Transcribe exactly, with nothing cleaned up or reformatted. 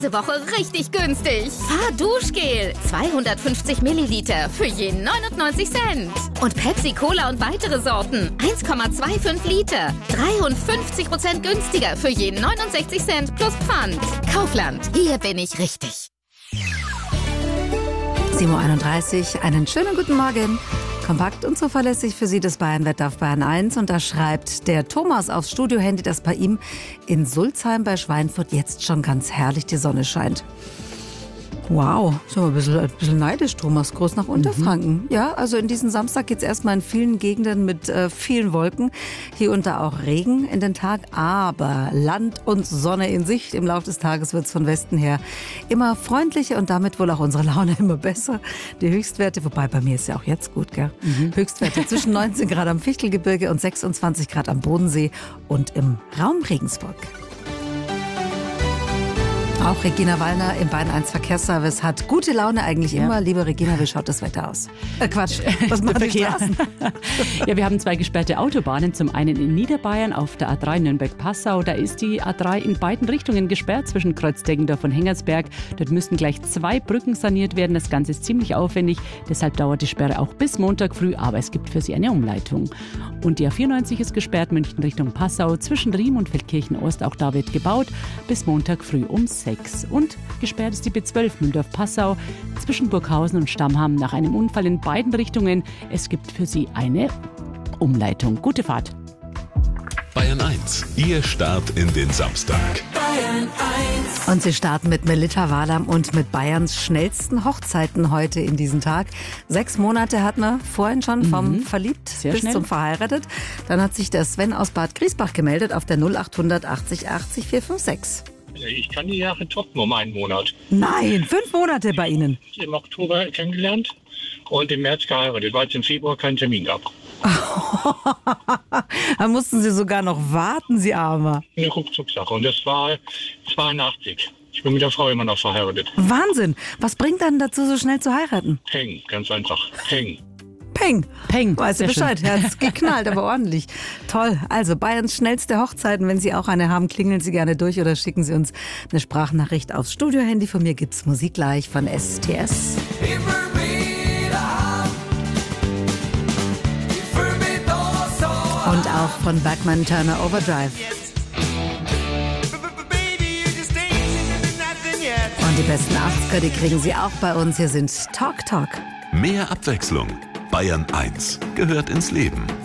Diese Woche richtig günstig. Fahr-Duschgel. zweihundertfünfzig Milliliter für je neunundneunzig Cent. Und Pepsi Cola und weitere Sorten. eins Komma fünfundzwanzig Liter. dreiundfünfzig Prozent günstiger für je neunundsechzig Cent plus Pfand. Kaufland. Hier bin ich richtig. sieben Uhr einunddreißig. Einen schönen guten Morgen. Kompakt und zuverlässig für Sie das Bayern-Wetter auf Bayern eins. Und da schreibt der Thomas aufs Studiohandy, dass bei ihm in Sulzheim bei Schweinfurt jetzt schon ganz herrlich die Sonne scheint. Wow, so ein bisschen, ein bisschen neidisch, Thomas. Groß nach Unterfranken. Mhm. Ja, also in diesen Samstag geht es erstmal in vielen Gegenden mit äh, vielen Wolken. Hier und da auch Regen in den Tag. Aber Land und Sonne in Sicht. Im Laufe des Tages wird es von Westen her immer freundlicher und damit wohl auch unsere Laune immer besser. Die Höchstwerte, wobei bei mir ist ja auch jetzt gut, gell? Mhm. Höchstwerte zwischen neunzehn Grad am Fichtelgebirge und sechsundzwanzig Grad am Bodensee und im Raum Regensburg. Auch Regina Wallner im Bayern eins Verkehrsservice hat gute Laune eigentlich immer. Ja. Liebe Regina, wie schaut das Wetter aus? Äh, Quatsch, was machen die Straßen? Ja, wir haben zwei gesperrte Autobahnen. Zum einen in Niederbayern auf der A drei Nürnberg-Passau. Da ist die A drei in beiden Richtungen gesperrt zwischen Kreuz-Deggendorf und Hengersberg. Dort müssten gleich zwei Brücken saniert werden. Das Ganze ist ziemlich aufwendig. Deshalb dauert die Sperre auch bis Montag früh. Aber es gibt für sie eine Umleitung. Und die A vierundneunzig ist gesperrt, München Richtung Passau, zwischen Riem und Feldkirchen-Ost. Auch da wird gebaut, bis Montag früh um sechs. Und gesperrt ist die B zwölf Mühldorf-Passau zwischen Burghausen und Stammham nach einem Unfall in beiden Richtungen. Es gibt für Sie eine Umleitung. Gute Fahrt. Bayern eins, Ihr Start in den Samstag. Bayern eins. Und Sie starten mit Melitta Walam und mit Bayerns schnellsten Hochzeiten heute in diesen Tag. Sechs Monate hatten wir vorhin schon vom mhm. verliebt Sehr bis schnell. zum verheiratet. Dann hat sich der Sven aus Bad Griesbach gemeldet auf der null achthundert achtzig achtzig vier fünf sechs. Ich kann die Jahre toppen um einen Monat. Nein, fünf Monate bei Ihnen. Im Oktober kennengelernt und im März geheiratet, weil es im Februar keinen Termin gab. Da mussten Sie sogar noch warten, Sie Armer. Eine Ruckzuck-Sache. Und das war zweiundachtzig. Ich bin mit der Frau immer noch verheiratet. Wahnsinn. Was bringt dann dazu, so schnell zu heiraten? Peng, ganz einfach. Peng. Peng. Peng. Weißt du Bescheid? Er hat's geknallt, aber ordentlich. Toll. Also Bayerns schnellste Hochzeiten. Wenn Sie auch eine haben, klingeln Sie gerne durch oder schicken Sie uns eine Sprachnachricht aufs Studiohandy. Von mir gibt's Musik gleich von S T S. Und auch von Bachmann Turner Overdrive. Und die besten achtziger, die kriegen Sie auch bei uns. Hier sind Talk Talk. Mehr Abwechslung. Bayern eins gehört ins Leben.